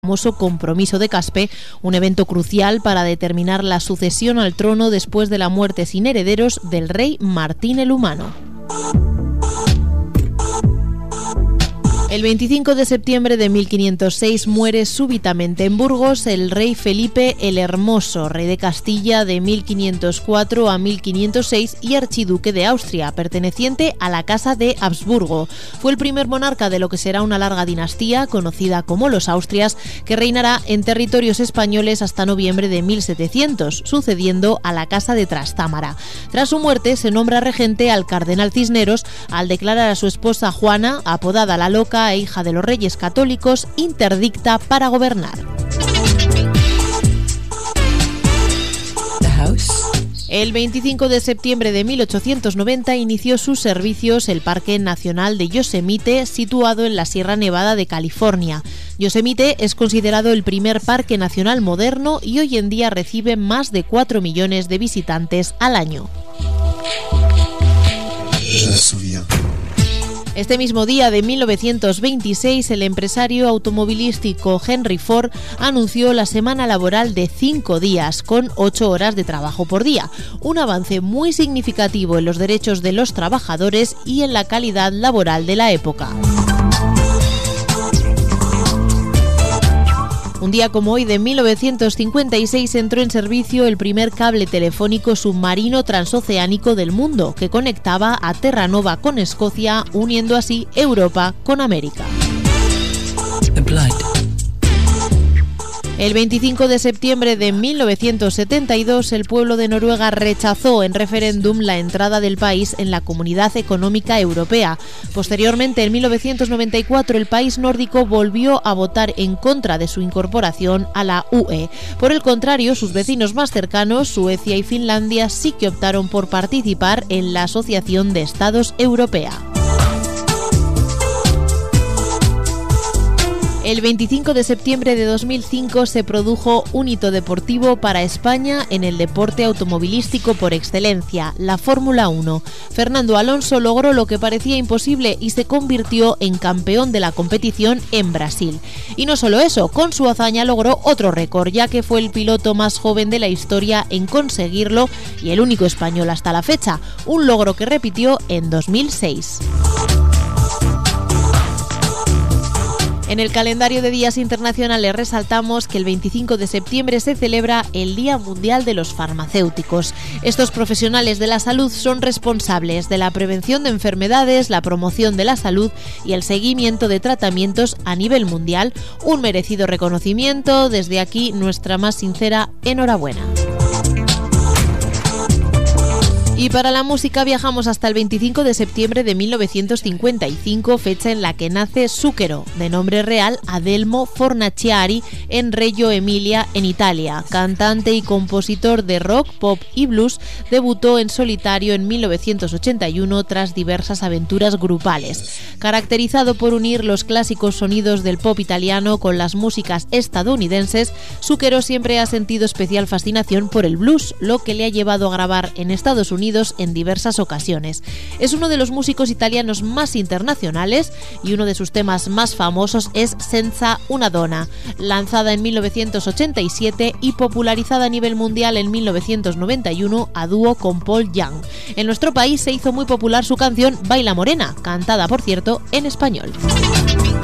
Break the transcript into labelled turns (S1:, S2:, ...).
S1: Famoso compromiso de Caspe, un evento crucial para determinar la sucesión al trono después de la muerte sin herederos del rey Martín el Humano. El 25 de septiembre de 1506 muere súbitamente en Burgos el rey Felipe el Hermoso, rey de Castilla de 1504 a 1506 y archiduque de Austria, perteneciente a la Casa de Habsburgo. Fue el primer monarca de lo que será una larga dinastía, conocida como los Austrias, que reinará en territorios españoles hasta noviembre de 1700, sucediendo a la Casa de Trastámara. Tras su muerte se nombra regente al cardenal Cisneros al declarar a su esposa Juana, apodada la Loca e hija de los reyes católicos, interdicta para gobernar. El 25 de septiembre de 1890 inició sus servicios el Parque Nacional de Yosemite, situado en la Sierra Nevada de California. Yosemite es considerado el primer parque nacional moderno y hoy en día recibe más de 4 millones de visitantes al año. Este mismo día de 1926, el empresario automovilístico Henry Ford anunció la semana laboral de 5 días, con 8 horas de trabajo por día, un avance muy significativo en los derechos de los trabajadores y en la calidad laboral de la época. Un día como hoy de 1956 entró en servicio el primer cable telefónico submarino transoceánico del mundo, que conectaba a Terranova con Escocia, uniendo así Europa con América. El 25 de septiembre de 1972, el pueblo de Noruega rechazó en referéndum la entrada del país en la Comunidad Económica Europea. Posteriormente, en 1994, el país nórdico volvió a votar en contra de su incorporación a la UE. Por el contrario, sus vecinos más cercanos, Suecia y Finlandia, sí que optaron por participar en la Asociación de Estados Europea. El 25 de septiembre de 2005 se produjo un hito deportivo para España en el deporte automovilístico por excelencia, la Fórmula 1. Fernando Alonso logró lo que parecía imposible y se convirtió en campeón de la competición en Brasil. Y no solo eso, con su hazaña logró otro récord, ya que fue el piloto más joven de la historia en conseguirlo y el único español hasta la fecha, un logro que repitió en 2006. En el calendario de días internacionales resaltamos que el 25 de septiembre se celebra el Día Mundial de los Farmacéuticos. Estos profesionales de la salud son responsables de la prevención de enfermedades, la promoción de la salud y el seguimiento de tratamientos a nivel mundial. Un merecido reconocimiento. Desde aquí, nuestra más sincera enhorabuena. Y para la música viajamos hasta el 25 de septiembre de 1955, fecha en la que nace Zucchero, de nombre real Adelmo Fornaciari, en Reggio Emilia, en Italia. Cantante y compositor de rock, pop y blues, debutó en solitario en 1981 tras diversas aventuras grupales. Caracterizado por unir los clásicos sonidos del pop italiano con las músicas estadounidenses, Zucchero siempre ha sentido especial fascinación por el blues, lo que le ha llevado a grabar en Estados Unidos en diversas ocasiones. Es uno de los músicos italianos más internacionales y uno de sus temas más famosos es Senza una donna, lanzada en 1987 y popularizada a nivel mundial en 1991 a dúo con Paul Young. En nuestro país se hizo muy popular su canción Baila Morena, cantada por cierto en español.